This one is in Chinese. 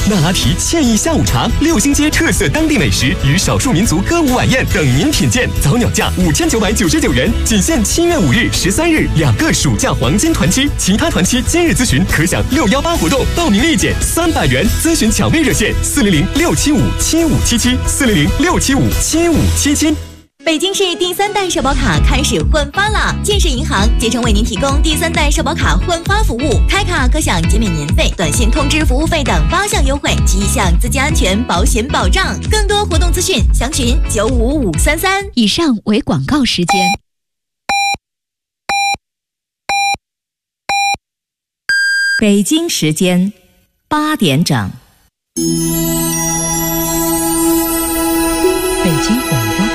那拉提惬意下午茶、六星街特色当地美食与少数民族歌舞晚宴等您品鉴。早鸟价5999元，仅限7月5日、13日2个暑假黄金团期，其他团期今日咨询可享618活动，报名立减300元。咨询抢位热线：400-675-7577，400-675-7577。 北京市第3代社保卡开始换发了，建设银行竭诚为您提供第3代社保卡换发服务，开卡可享减免年费、短信通知服务费等8项优惠及1项资金安全保险保障。更多活动资讯详询95533。 以上为广告时间。 北京时间8点整。 北京广播